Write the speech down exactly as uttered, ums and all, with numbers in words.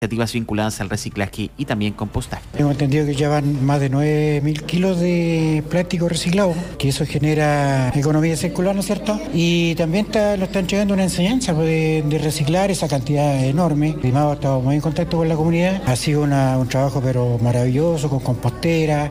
iniciativas vinculadas al reciclaje y también compostaje. Tengo entendido que ya van más de nueve mil kilos de plástico reciclado, que eso genera economía circular, ¿no es cierto? Y también está, nos está entregando una enseñanza pues, de, de reciclar esa cantidad enorme. Primado ha estado muy en contacto con la comunidad, ha sido una, un trabajo pero maravilloso, con compostera.